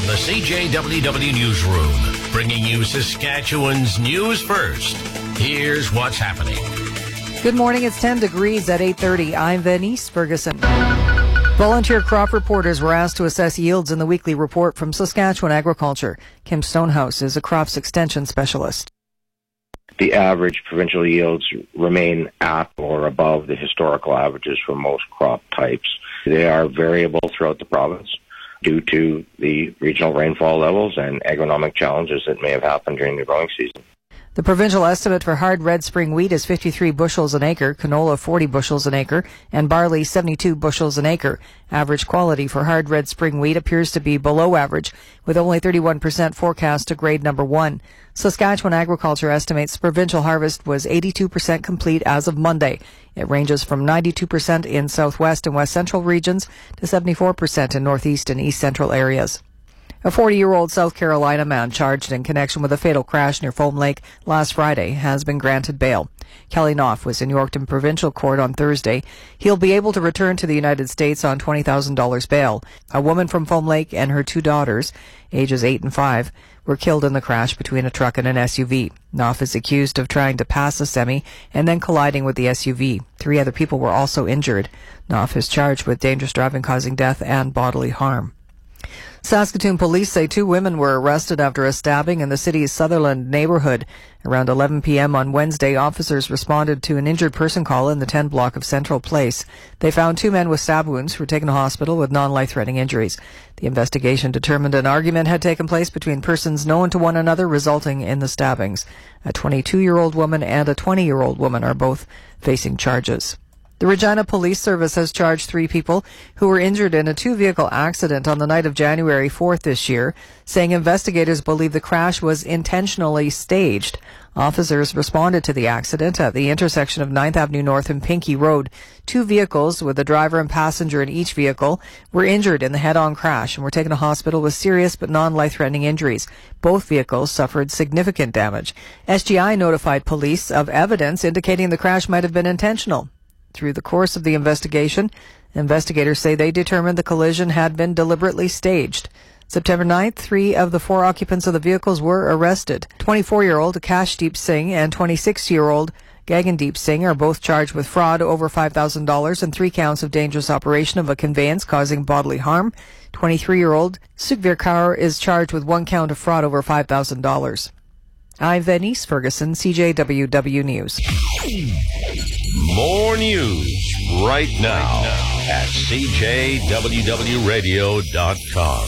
From the CJWW Newsroom, bringing you Saskatchewan's news first. Here's what's happening. Good morning. It's 10 degrees at 8:30. I'm Venice Ferguson. Volunteer crop reporters were asked to assess yields in the weekly report from Saskatchewan Agriculture. Kim Stonehouse is a crops extension specialist. The average provincial yields remain at or above the historical averages for most crop types. They are variable throughout the province due to the regional rainfall levels and agronomic challenges that may have happened during the growing season. The provincial estimate for hard red spring wheat is 53 bushels an acre, canola 40 bushels an acre, and barley 72 bushels an acre. Average quality for hard red spring wheat appears to be below average, with only 31% forecast to grade number 1. Saskatchewan Agriculture estimates the provincial harvest was 82% complete as of Monday. It ranges from 92% in southwest and west central regions to 74% in northeast and east central areas. A 40-year-old South Carolina man charged in connection with a fatal crash near Foam Lake last Friday has been granted bail. Kelly Knopf was in Yorkton Provincial Court on Thursday. He'll be able to return to the United States on $20,000 bail. A woman from Foam Lake and her two daughters, ages 8 and 5, were killed in the crash between a truck and an SUV. Knopf is accused of trying to pass a semi and then colliding with the SUV. 3 other people were also injured. Knopf is charged with dangerous driving causing death and bodily harm. Saskatoon police say 2 women were arrested after a stabbing in the city's Sutherland neighborhood. Around 11 p.m. on Wednesday, officers responded to an injured person call in the 10 block of Central Place. They found 2 men with stab wounds who were taken to hospital with non-life-threatening injuries. The investigation determined an argument had taken place between persons known to one another, resulting in the stabbings. A 22-year-old woman and a 20-year-old woman are both facing charges. The Regina Police Service has charged 3 people who were injured in a 2-vehicle accident on the night of January 4th this year, saying investigators believe the crash was intentionally staged. Officers responded to the accident at the intersection of 9th Avenue North and Pinkey Road. 2 vehicles with a driver and passenger in each vehicle were injured in the head-on crash and were taken to hospital with serious but non-life-threatening injuries. Both vehicles suffered significant damage. SGI notified police of evidence indicating the crash might have been intentional. Through the course of the investigation, investigators say they determined the collision had been deliberately staged. September 9th, 3 of the 4 occupants of the vehicles were arrested. 24-year-old Akashdeep Singh and 26-year-old Gagandeep Singh are both charged with fraud over $5,000 and 3 counts of dangerous operation of a conveyance causing bodily harm. 23-year-old Sukhvir Kaur is charged with 1 count of fraud over $5,000. I'm Venice Ferguson, CJWW News. More news right now at CJWWRadio.com.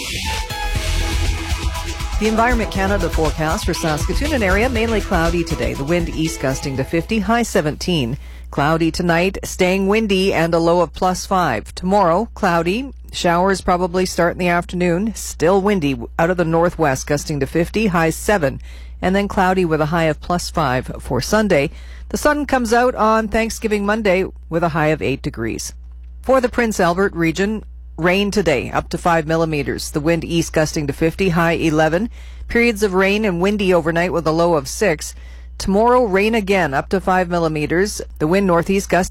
The Environment Canada forecast for Saskatoon and area, mainly cloudy today. The wind east gusting to 50, high 17. Cloudy tonight, staying windy and a low of +5. Tomorrow, cloudy. Showers probably start in the afternoon. Still windy out of the northwest, gusting to 50, high 7. And then cloudy with a high of +5 for Sunday. The sun comes out on Thanksgiving Monday with a high of 8 degrees. For the Prince Albert region, rain today, up to 5 millimeters. The wind east gusting to 50, high 11. Periods of rain and windy overnight with a low of 6. Tomorrow, rain again, up to 5 millimeters. The wind northeast gusting